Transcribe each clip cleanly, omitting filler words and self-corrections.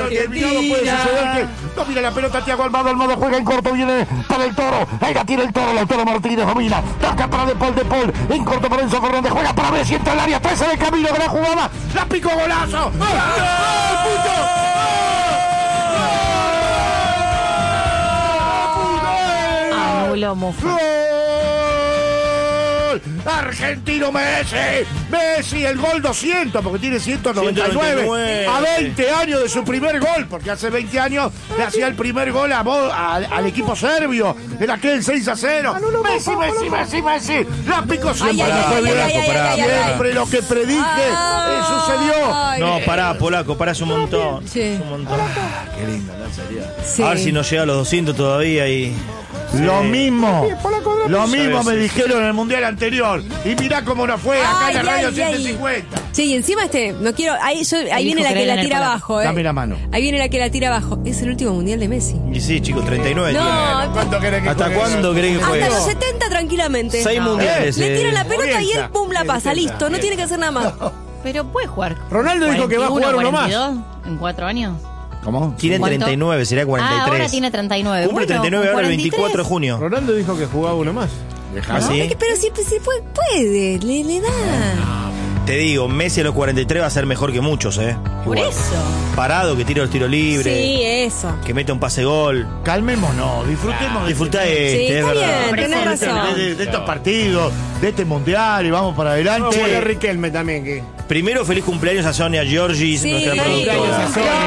terminado puede suceder que no mira la pelota Thiago Almada juega en corto, viene para el Toro, ahí la tiene el Toro, Lautaro Martínez domina, toca para De Paul, en corto para Enzo Fernández, juega para Messi, entra al área, 13 de camino, gran jugada, la picó, golazo. ¡Gol, puto! Anuló Mufa. Argentino Messi, el gol 200, porque tiene 199 a 20 años de su primer gol, porque hace 20 años le hacía el primer gol al equipo serbio, en aquel 6-0. Messi, la picó siempre. Siempre lo que predije sucedió. No, pará, Polaco, pará, es un montón. Sí. Es un montón. Qué lindo, ¿no? Sería. Sí. A ver si nos llega a los 200 todavía y... Lo mismo me dijeron en el mundial anterior. Y mirá cómo nos fue acá en la radio 150. Sí, y encima no quiero. Ahí viene la que la tira abajo, Dame la mano. Ahí viene la que la tira abajo. Es el último mundial de Messi. Y sí, chicos, 39 No, tiene. ¿Cuánto querés que ¿Hasta juegue? cuándo querés que juegue? Hasta los 70 tranquilamente. 6 mundiales. Le tiran la pelota y Orienta. él pum la pasa, listo, no tiene que hacer nada más. Pero puede jugar. Ronaldo dijo que va a jugar uno más. 42 en 4 años. ¿Cómo? Tiene ¿Cuánto? 39, sería 43. Ah, ahora tiene 39. Cumple 39 ahora el 24 de junio. Ronaldo dijo que jugaba uno más. ¿Ah, sí? Pero si puede, le da. Te digo, Messi a los 43 va a ser mejor que muchos, Por eso. Parado, que tira los tiros libres. Sí, eso. Que mete un pase gol. Calmémonos, disfrutemos. Disfrutá Sí, es está verdad. bien, tenés razón. De estos partidos, de este mundial y vamos para adelante. Vamos a Riquelme también. Que... Primero, feliz cumpleaños a Sonia Giorgis, Sí, nuestra feliz productora.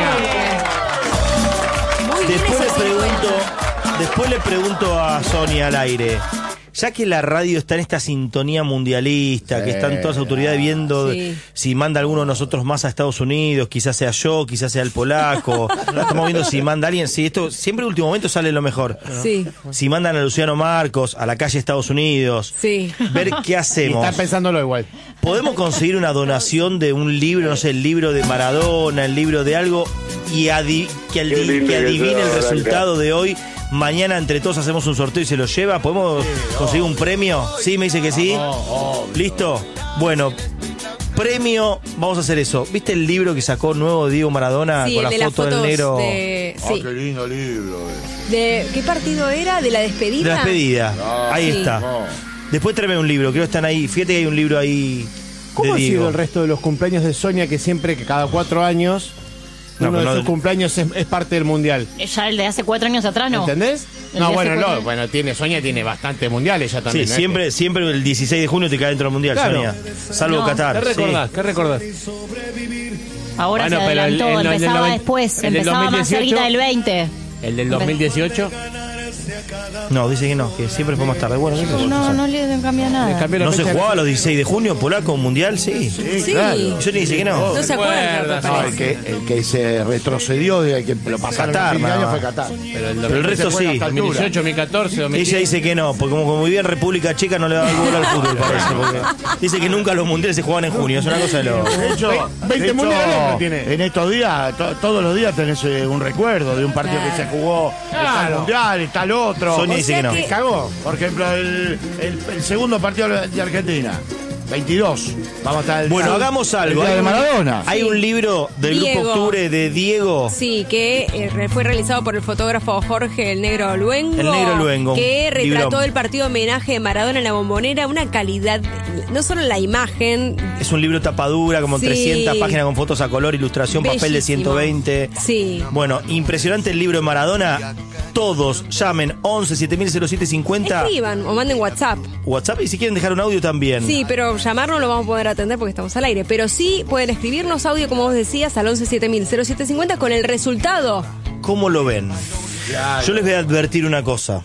Muy bien Después eso, Después le pregunto a Sonia al aire, ya que la radio está en esta sintonía mundialista, que están todas las autoridades viendo si manda alguno de nosotros más a Estados Unidos, quizás sea yo, quizás sea el polaco, estamos viendo si manda alguien, si esto siempre en último momento sale lo mejor. Sí. Si mandan a Luciano Marcos a la calle Estados Unidos, Sí. ver qué hacemos. Está pensándolo igual. ¿Podemos conseguir una donación de un libro, no sé, el libro de Maradona, el libro de algo, y que adivine el resultado de hoy? Mañana entre todos hacemos un sorteo y se lo lleva. ¿Podemos conseguir un premio? Sí, me dice que sí. ¿Listo? Bueno, premio, vamos a hacer eso. ¿Viste el libro que sacó nuevo Diego Maradona Sí, con la el de las foto del fotos negro? Sí. Qué lindo libro. ¿Qué partido era? ¿De la despedida? De la despedida. Ahí Sí. está. Después tráeme un libro, creo que están ahí. Fíjate que hay un libro ahí ¿Cómo de ha sido Diego. el resto de los cumpleaños de Sonia que siempre, que cada 4 años, No, uno de pero sus cumpleaños es parte del mundial? Ya el de hace 4 años atrás, ¿no? ¿Entendés? El No, de bueno, hace no, 4 bueno, Sonia tiene bastantes mundiales ya Sí, también. ¿no? siempre el 16 de junio te cae dentro del Mundial, Claro. Sonia. Salvo No. Qatar. ¿Qué recordás? Sí. ¿Qué recordás? Ahora Bueno, se pero adelantó, el del empezaba noven- después, el del empezaba más 2018. cerquita del 20. ¿El del 2018? No, dice que no, que siempre fue más tarde. Bueno, ¿qué sé yo? No le cambia Le nada. cambió la ¿No se fecha. jugaba a los 16 de junio, polaco, mundial? Sí. Sí. Yo te dice que no. No se acuerda. No, el que se retrocedió, el que lo pasaron Qatar, 15 años nada fue más. Qatar. Pero Pero el resto sí. 2018, 2014, 2015. Ella dice que no, porque como vivía en República Checa no le daba el gol al fútbol, parece. Porque dice que nunca los mundiales se jugaban en junio, es una cosa de lo... De hecho, 20 mundiales no tiene. en estos días, todos los días tenés un recuerdo de un partido que se jugó. Está el mundial, está el otro. Sonia dice que no. Me cagó. Por ejemplo, el segundo partido de Argentina. 22. Vamos a estar Bueno, hagamos algo. el día de Maradona. Hay un libro del Diego. Grupo Octubre de Diego. Sí, que fue realizado por el fotógrafo Jorge el Negro Luengo. El Negro Luengo, Que retrató librón. el partido homenaje de Maradona en la Bombonera. Una calidad, no solo en la imagen. Es un libro tapadura, como Sí. 300 páginas con fotos a color, ilustración, papel de Bellísimo. 120. Sí. Bueno, impresionante el libro de Maradona. Todos llamen 11 700750 Escriban o manden WhatsApp. WhatsApp y si quieren dejar un audio también. Sí, pero llamar no lo vamos a poder atender porque estamos al aire. Pero sí pueden escribirnos audio, como vos decías, al 11 700750 con el resultado. ¿Cómo lo ven? Yo les voy a advertir una cosa.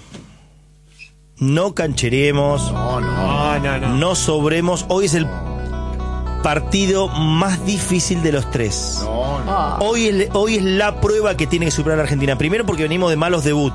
No cancheremos, no sobremos. Hoy es el partido más difícil de los tres. Hoy es la prueba que tiene que superar Argentina. Primero porque venimos de malos debut.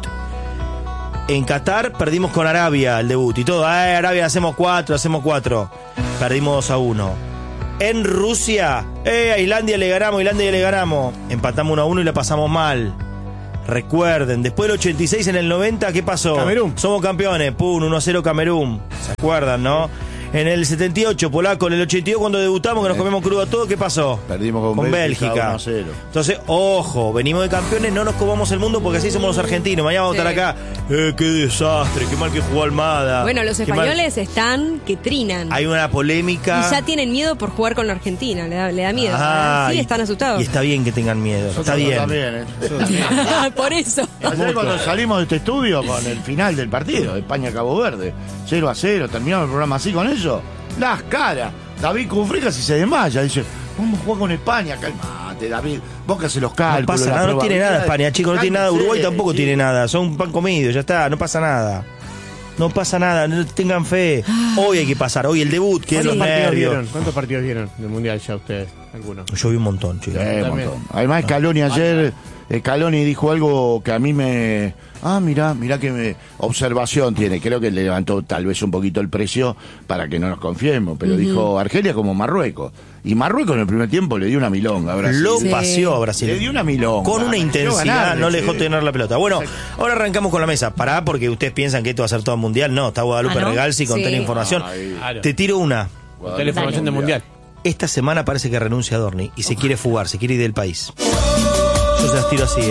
En Qatar perdimos con Arabia el debut y todo. Arabia hacemos 4. Perdimos 2-1. En Rusia, a Islandia le ganamos. Empatamos 1-1 y la pasamos mal. Recuerden, después del 86 en el 90, ¿qué pasó? Camerún. Somos campeones, 1-0 Camerún. ¿Se acuerdan, no? En el 78, polaco. En el 82, cuando debutamos, que nos comemos crudo a todo, ¿qué pasó? Perdimos con Bélgica 1-0. Entonces, ojo, venimos de campeones, no nos comamos el mundo porque así somos los argentinos. Mañana vamos a estar acá. Qué desastre, qué mal que jugó Almada. Bueno, los españoles están que trinan. Hay una polémica. Y ya tienen miedo por jugar con la Argentina, le da miedo. Sí, están asustados. Y está bien que tengan miedo. Está bien. También, Por eso. Ayer cuando salimos de este estudio con el final del partido, España-Cabo Verde, 0-0, terminamos el programa así con eso, las caras. David Cufré casi se desmaya, dice, vamos a jugar con España, calmate David, vos que haces los cálculos. No pasa nada, no tiene nada España, chicos, no tiene nada, Uruguay tampoco tiene nada, son pan comido, ya está, no pasa nada. No pasa nada, no tengan fe. Hoy hay que pasar, hoy el debut, que es los nervios. ¿Cuántos partidos vieron del Mundial ya ustedes? ¿Algunos? Yo vi un montón, chicos. Un montón. Además, Scaloni ayer, Scaloni dijo algo que a mí me... mirá que observación tiene. Creo que le levantó tal vez un poquito el precio para que no nos confiemos. Pero dijo Argelia como Marruecos. Y Marruecos en el primer tiempo le dio una milonga a Brasil. Lo paseó a Brasil. Le dio una milonga. Con una intensidad, no le dejó tener la pelota. Bueno, ahora arrancamos con la mesa. Pará, porque ustedes piensan que esto va a ser todo mundial. No, está Guadalupe Regalsi con toda la información. Te tiro una. Toda la información del mundial. Esta semana parece que renuncia a Dorni y se quiere fugar, se quiere ir del país. Yo se las tiro así,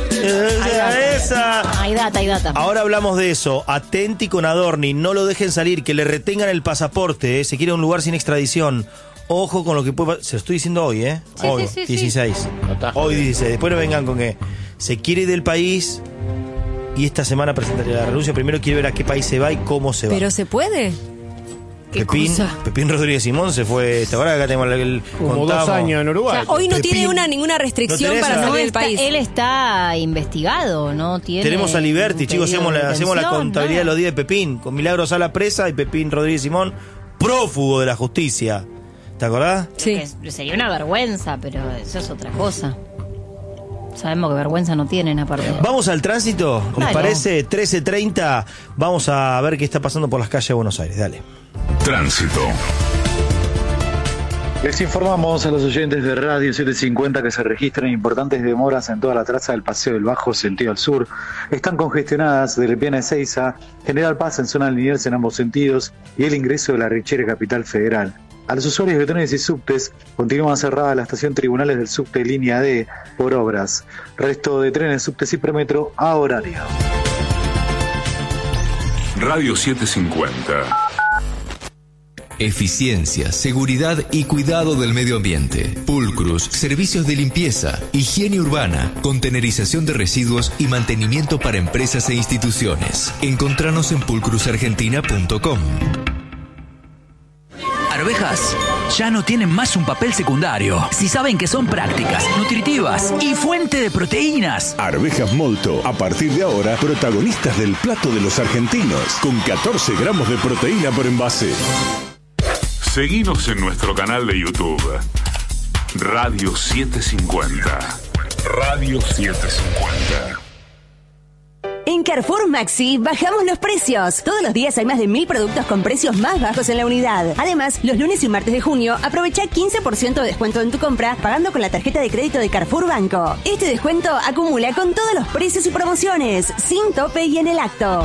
Hay data. Ahora hablamos de eso. Atenti con Adorni, no lo dejen salir, que le retengan el pasaporte, se quiere a un lugar sin extradición. Ojo con lo que puede... Se lo estoy diciendo hoy, hoy, 16. Sí. Hoy 16. Después no vengan con que se quiere ir del país y esta semana presentaría la renuncia. Primero quiere ver a qué país se va y cómo se va. ¿Pero se puede? Pepín Rodríguez Simón se fue. Ahora acá tenemos el como 2 años en Uruguay. O sea, hoy no tiene ninguna restricción para salir del país. Él está investigado, ¿no? Tenemos a Liberty, chicos, hacemos la contabilidad de los días de Pepín, con Milagros a la presa y Pepín Rodríguez Simón, prófugo de la justicia. ¿Te acordás? Sí. Sería una vergüenza, pero eso es otra cosa. Sabemos que vergüenza no tienen aparte. Vamos al tránsito, ¿les parece? 13:30, vamos a ver qué está pasando por las calles de Buenos Aires, dale. Tránsito. Les informamos a los oyentes de Radio 750 que se registran importantes demoras en toda la traza del Paseo del Bajo sentido al sur. Están congestionadas de Lepiana Ezeiza, General Paz en zona Liniers en ambos sentidos y el ingreso de la Richera Capital Federal. A los usuarios de trenes y subtes continúa cerrada la estación Tribunales del Subte línea D por obras. Resto de trenes, subtes y premetro a horario. Radio 750. Eficiencia, seguridad y cuidado del medio ambiente. Pulcrus, servicios de limpieza, higiene urbana, contenerización de residuos y mantenimiento para empresas e instituciones. Encontranos en pulcrusargentina.com. Arvejas ya no tienen más un papel secundario. Si saben que son prácticas, nutritivas y fuente de proteínas. Arvejas Molto, a partir de ahora, protagonistas del plato de los argentinos, con 14 gramos de proteína por envase. Seguinos en nuestro canal de YouTube. Radio 750. Radio 750. En Carrefour Maxi bajamos los precios. Todos los días hay más de 1000 productos con precios más bajos en la unidad. Además, los lunes y martes de junio aprovecha 15% de descuento en tu compra pagando con la tarjeta de crédito de Carrefour Banco. Este descuento acumula con todos los precios y promociones, sin tope y en el acto.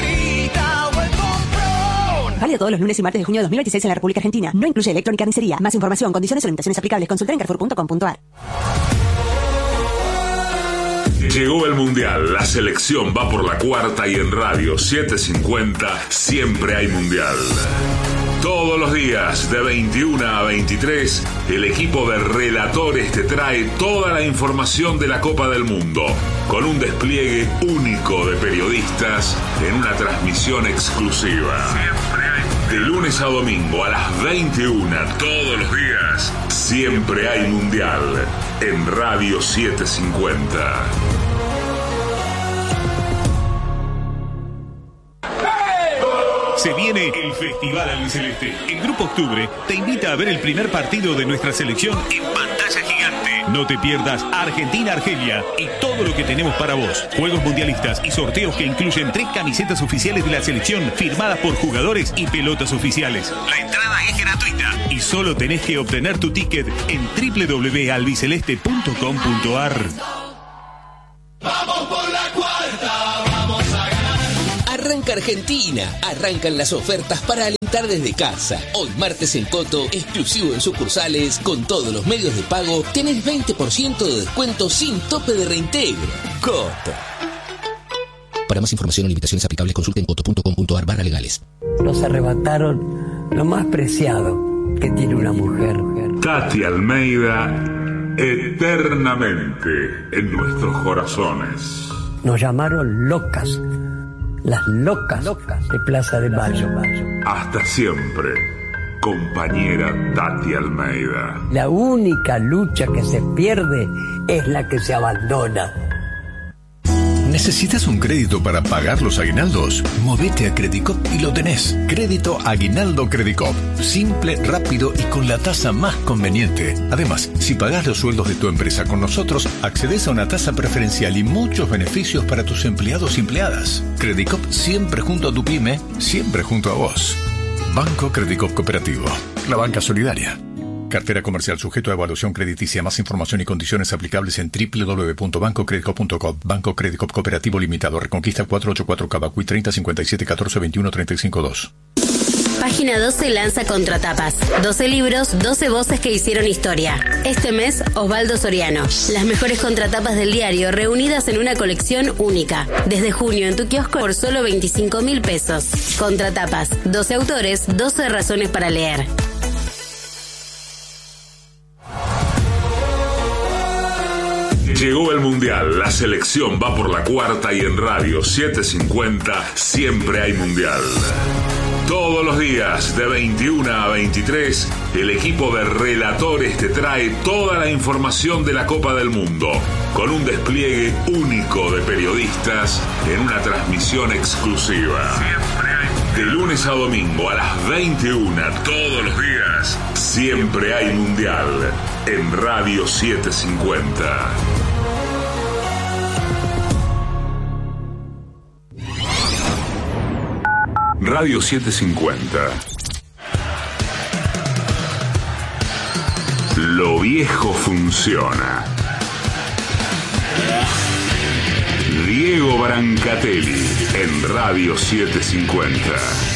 Válido todos los lunes y martes de junio de 2026 en la República Argentina. No incluye electrónica ni carnicería. Más información, condiciones o limitaciones aplicables. Consulta en carrefour.com.ar. Llegó el Mundial, la selección va por la cuarta y en Radio 750 siempre hay Mundial. Todos los días, de 21 a 23, el equipo de relatores te trae toda la información de la Copa del Mundo, con un despliegue único de periodistas en una transmisión exclusiva. De lunes a domingo a las 21, todos los días, siempre hay Mundial en Radio 750. Se viene el Festival Albiceleste. El Grupo Octubre te invita a ver el primer partido de nuestra selección en pantalla gigante. No te pierdas Argentina-Argelia y todo lo que tenemos para vos. Juegos mundialistas y sorteos que incluyen 3 camisetas oficiales de la selección firmadas por jugadores y pelotas oficiales. La entrada es gratuita y solo tenés que obtener tu ticket en www.albiceleste.com.ar. Vamos por la cuarta, vamos a ganar. Arranca Argentina, arrancan las ofertas para alentar disfrutar desde casa. Hoy martes en Coto, exclusivo en sucursales, con todos los medios de pago, tenés 20% de descuento sin tope de reintegro. Coto. Para más información o limitaciones aplicables, consulten coto.com.ar/legales. Nos arrebataron lo más preciado que tiene una mujer. Tati Almeida, eternamente en nuestros corazones. Nos llamaron locas, las locas de Plaza de Mayo. Hasta siempre, compañera Tati Almeida. La única lucha que se pierde es la que se abandona. ¿Necesitas un crédito para pagar los aguinaldos? Movete a Credicop y lo tenés. Crédito Aguinaldo Credicop. Simple, rápido y con la tasa más conveniente. Además, si pagás los sueldos de tu empresa con nosotros, accedes a una tasa preferencial y muchos beneficios para tus empleados y empleadas. Credicop siempre junto a tu pyme, siempre junto a vos. Banco Credicop Cooperativo. La banca solidaria. Cartera comercial sujeto a evaluación crediticia. Más información y condiciones aplicables en www.bancocredicop.com. Banco Credicop Cooperativo Limitado. Reconquista 484 Cavacuy 30 57 14 21 35 2. Página 12 lanza Contratapas. 12 libros, 12 voces que hicieron historia. Este mes, Osvaldo Soriano. Las mejores contratapas del diario reunidas en una colección única. Desde junio en tu kiosco por solo 25.000 pesos. Contratapas. 12 autores, 12 razones para leer. Llegó el Mundial, la selección va por la cuarta y en Radio 750 siempre hay Mundial. Todos los días de 21 a 23, el equipo de relatores te trae toda la información de la Copa del Mundo, con un despliegue único de periodistas en una transmisión exclusiva. De lunes a domingo a las 21, todos los días, siempre hay Mundial en Radio 750. Radio 750. Lo viejo funciona. Diego Brancatelli en Radio 750.